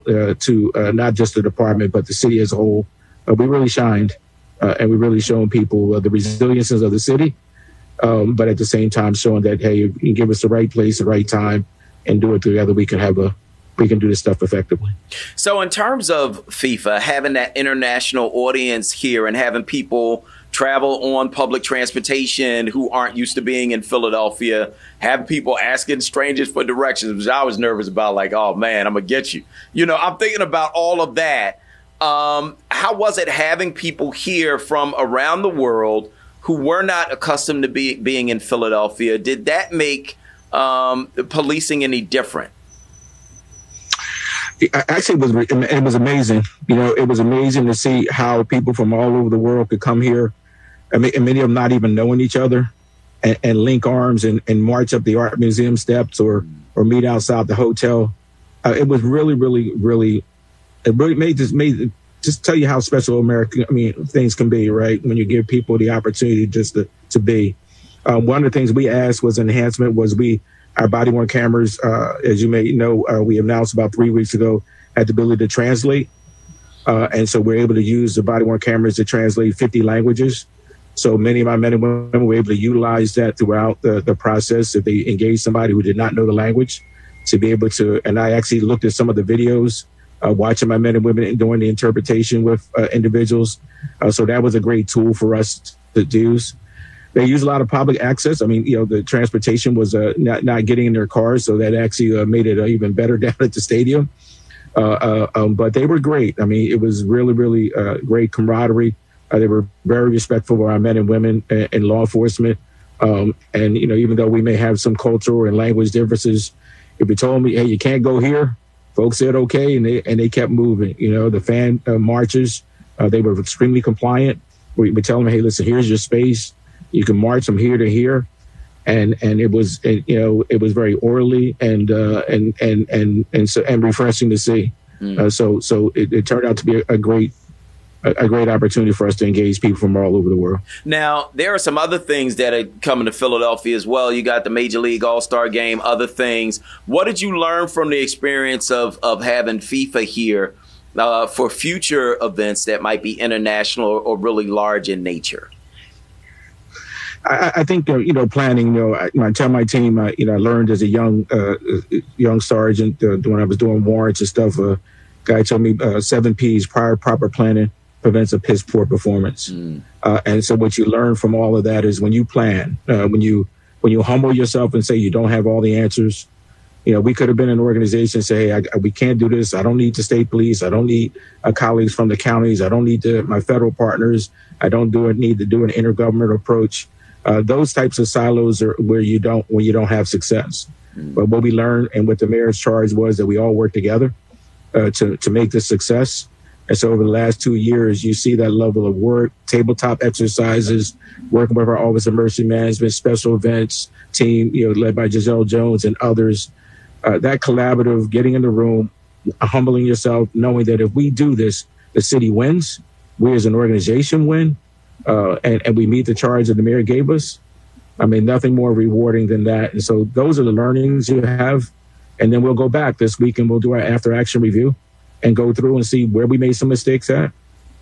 to not just the department, but the city as a whole. We really shined, and we really shown people the resiliences of the city, but at the same time showing that, hey, if you give us the right place, the right time, and do it together, we can do this stuff effectively. So in terms of FIFA, having that international audience here and having people travel on public transportation who aren't used to being in Philadelphia, having people asking strangers for directions, which I was nervous about, like, oh, man, I'm going to get you. You know, I'm thinking about all of that. How was it having people here from around the world who were not accustomed to being in Philadelphia? Did that make policing any different? Actually, it was amazing. You know, it was amazing to see how people from all over the world could come here. I mean, and many of them not even knowing each other, and link arms and march up the art museum steps or meet outside the hotel. It was really, really, really. It really made just tell you how special things can be, right? When you give people the opportunity just to be. One of the things we asked was enhancement was our body-worn cameras, as you may know, we announced about 3 weeks ago, had the ability to translate. And so we're able to use the body-worn cameras to translate 50 languages. So many of my men and women were able to utilize that throughout the process. If they engaged somebody who did not know the language, to be able to, and I actually looked at some of the videos, watching my men and women doing the interpretation with individuals. So that was a great tool for us to use. They use a lot of public access. I mean, you know, the transportation was not getting in their cars, so that actually made it even better down at the stadium. But they were great. I mean, it was really, really great camaraderie. They were very respectful of our men and women in law enforcement. And, you know, even though we may have some cultural and language differences, if you told me, hey, you can't go here, folks said okay, and they kept moving. You know, the fan marches, they were extremely compliant. We would tell them, hey, listen, here's your space. You can march from here to here, and it was it was very orderly and refreshing to see. So it turned out to be a great opportunity for us to engage people from all over the world. Now, there are some other things that are coming to Philadelphia as well. You got the Major League All-Star Game, other things. What did you learn from the experience of having FIFA here for future events that might be international or really large in nature? I think, planning, I tell my team, I learned as a young sergeant when I was doing warrants and stuff, a guy told me 7 Ps, prior proper planning prevents a piss poor performance. And so what you learn from all of that is when you plan, when you humble yourself and say you don't have all the answers. We could have been an organization and say, hey, we can't do this. I don't need the state police. I don't need colleagues from the counties. I don't need my federal partners. I don't need to do an intergovernmental approach. Those types of silos are when you don't have success. But what we learned and what the mayor's charge was that we all work together to make this success. And so over the last 2 years, you see that level of work, tabletop exercises, working with our Office of Emergency Management, special events team, led by Giselle Jones and others. That collaborative, getting in the room, humbling yourself, knowing that if we do this, the city wins, we as an organization win, and we meet the charge that the mayor gave us. I mean, nothing more rewarding than that. And so those are the learnings you have. And then we'll go back this week and we'll do our after action review and go through and see where we made some mistakes at.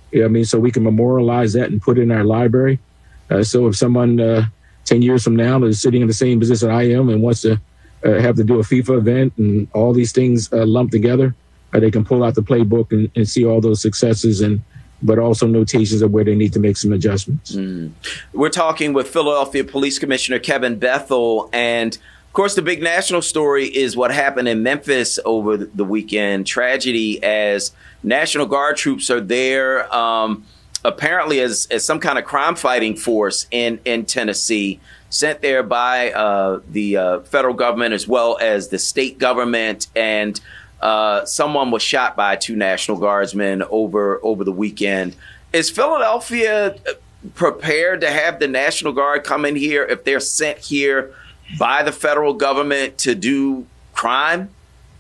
So we can memorialize that and put it in our library. So if someone 10 years from now is sitting in the same position I am and wants to have to do a FIFA event and all these things lumped together, they can pull out the playbook and see all those successes but also notations of where they need to make some adjustments. We're talking with Philadelphia Police Commissioner Kevin Bethel. And, of course, the big national story is what happened in Memphis over the weekend. Tragedy as National Guard troops are there, apparently as some kind of crime-fighting force in Tennessee, sent there by the federal government as well as the state government. And someone was shot by 2 National Guardsmen over the weekend. Is Philadelphia prepared to have the National Guard come in here if they're sent here by the federal government to do crime?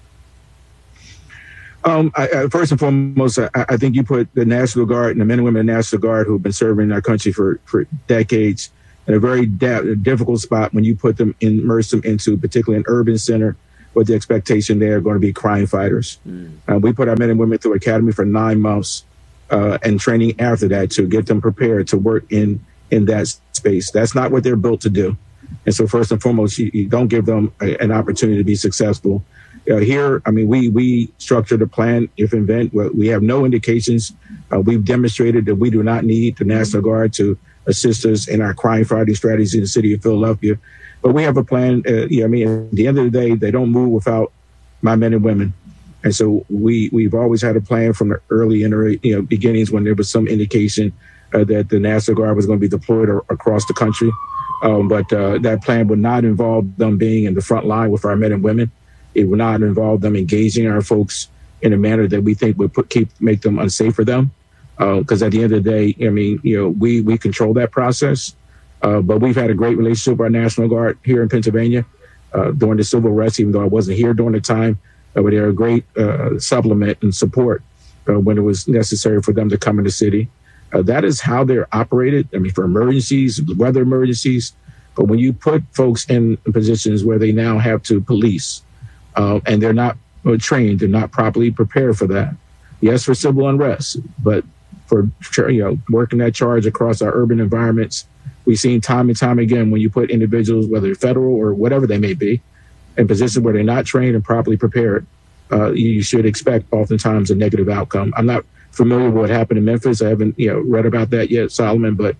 First and foremost, I think you put the National Guard and the men and women of the National Guard who've been serving our country for decades in a very difficult spot when you immerse them into particularly an urban center with the expectation they're going to be crime fighters. We put our men and women through academy for 9 months and training after that to get them prepared to work in that space. That's not what they're built to do. And so first and foremost, you don't give them an opportunity to be successful. Here, I mean, we structured a plan, if invent. We have no indications. We've demonstrated that we do not need the National Guard to assist us in our crime fighting strategies in the city of Philadelphia. But we have a plan. At the end of the day, they don't move without my men and women. And so we've always had a plan from the early beginnings when there was some indication that the National Guard was going to be deployed across the country. But that plan would not involve them being in the front line with our men and women. It would not involve them engaging our folks in a manner that we think would make them unsafe for them. Because at the end of the day, we control that process. But we've had a great relationship with our National Guard here in Pennsylvania during the civil unrest, even though I wasn't here during the time. But they're a great supplement and support when it was necessary for them to come in the city. That is how they're operated. I mean, for emergencies, weather emergencies. But when you put folks in positions where they now have to police and they're not trained, they're not properly prepared for that. Yes, for civil unrest, but for working that charge across our urban environments, we've seen time and time again when you put individuals, whether federal or whatever they may be, in positions where they're not trained and properly prepared, you should expect oftentimes a negative outcome. I'm not familiar with what happened in Memphis. I haven't read about that yet, Solomon, but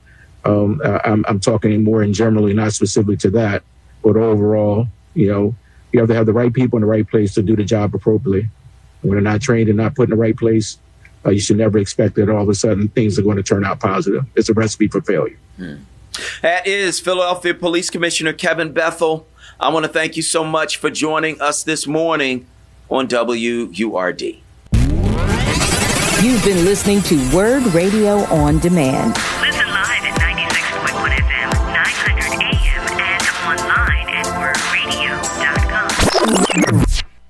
I'm talking more in generally, not specifically to that. But overall, you have to have the right people in the right place to do the job appropriately. When they're not trained and not put in the right place, you should never expect that all of a sudden things are going to turn out positive. It's a recipe for failure. That is Philadelphia Police Commissioner Kevin Bethel. I want to thank you so much for joining us this morning on WURD. You've been listening to Word Radio on Demand. Listen live at 96.1 FM, 900 AM, and online at wurdradio.com.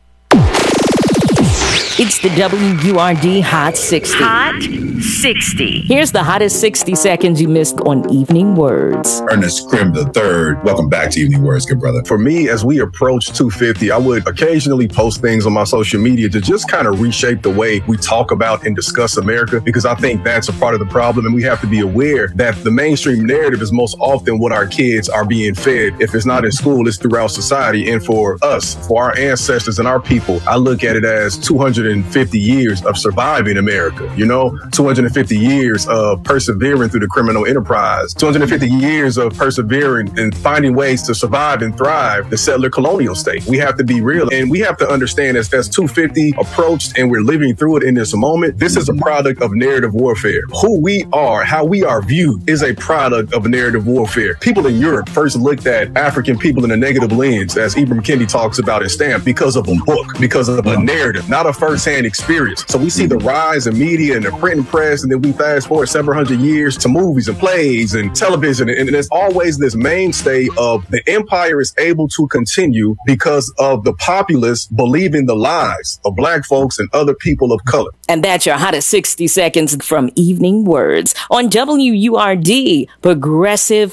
It's the WURD Hot 60. Hot 60. Here's the hottest 60 seconds you missed on Evening Words. Ernest Krim III. Welcome back to Evening Words, good brother. For me, as we approach 250, I would occasionally post things on my social media to just kind of reshape the way we talk about and discuss America, because I think that's a part of the problem. And we have to be aware that the mainstream narrative is most often what our kids are being fed. If it's not in school, it's throughout society. And for us, for our ancestors and our people, I look at it as 250 years of surviving America, 250 years of persevering through the criminal enterprise, 250 years of persevering and finding ways to survive and thrive the settler colonial state. We have to be real, and we have to understand as 250 approached and we're living through it in this moment, this is a product of narrative warfare. Who we are, how we are viewed is a product of narrative warfare. People in Europe first looked at African people in a negative lens, as Ibram Kendi talks about in Stamp, because of a book, because of a narrative, not a first-hand experience. So we see the rise of media and the printing press, and then we fast forward several hundred years to movies and plays and television. And there's always this mainstay of the empire is able to continue because of the populace believing the lies of black folks and other people of color. And that's your hottest 60 seconds from Evening Words on WURD, Progressive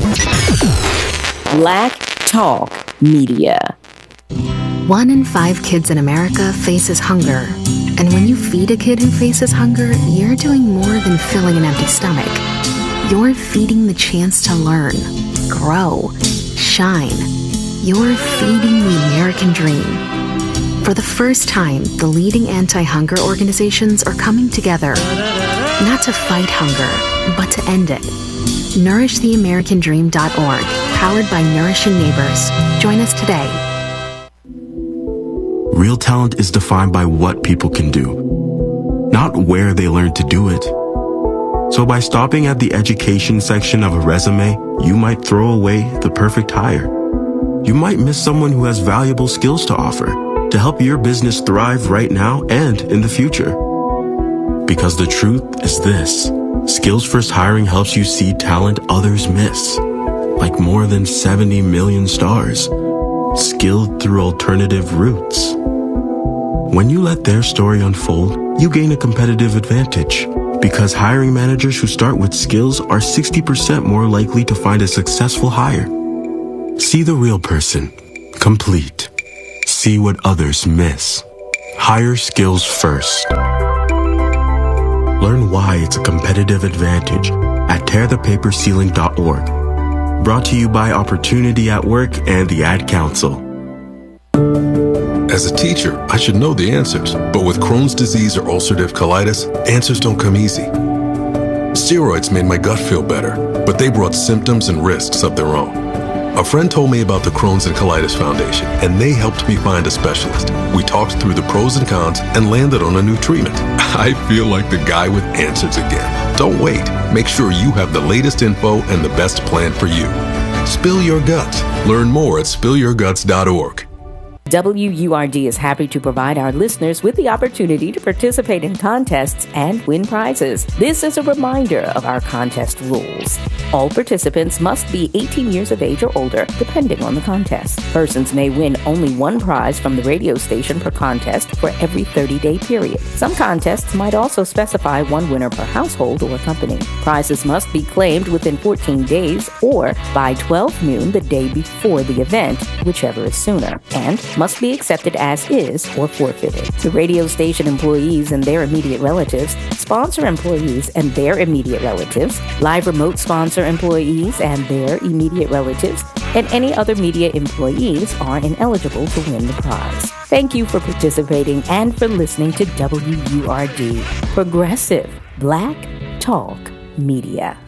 Black Talk Media. 1 in 5 kids in America faces hunger. And when you feed a kid who faces hunger, you're doing more than filling an empty stomach. You're feeding the chance to learn, grow, shine. You're feeding the American dream. For the first time, the leading anti-hunger organizations are coming together, not to fight hunger, but to end it. NourishTheAmericanDream.org, powered by Nourishing Neighbors. Join us today. Real talent is defined by what people can do, not where they learn to do it. So by stopping at the education section of a resume, you might throw away the perfect hire. You might miss someone who has valuable skills to offer to help your business thrive right now and in the future. Because the truth is this: Skills First Hiring helps you see talent others miss, like more than 70 million stars, skilled through alternative routes. When you let their story unfold, you gain a competitive advantage, because hiring managers who start with skills are 60% more likely to find a successful hire. See the real person, complete. see what others miss. Hire skills first. Learn why it's a competitive advantage at tearthepaperceiling.org. Brought to you by Opportunity at Work and the Ad Council. As a teacher, I should know the answers, but with Crohn's disease or ulcerative colitis, answers don't come easy. Steroids made my gut feel better, but they brought symptoms and risks of their own. A friend told me about the Crohn's and Colitis Foundation, and they helped me find a specialist. We talked through the pros and cons and landed on a new treatment. I feel like the guy with answers again. Don't wait. Make sure you have the latest info and the best plan for you. Spill your guts. Learn more at spillyourguts.org. WURD is happy to provide our listeners with the opportunity to participate in contests and win prizes. This is a reminder of our contest rules. All participants must be 18 years of age or older, depending on the contest. Persons may win only one prize from the radio station per contest for every 30-day period. Some contests might also specify one winner per household or company. Prizes must be claimed within 14 days or by 12 noon the day before the event, whichever is sooner, and must be accepted as is or forfeited. The radio station employees and their immediate relatives, sponsor employees and their immediate relatives, live remote sponsor employees and their immediate relatives, and any other media employees are ineligible to win the prize. Thank you for participating and for listening to WURD, Progressive Black Talk Media.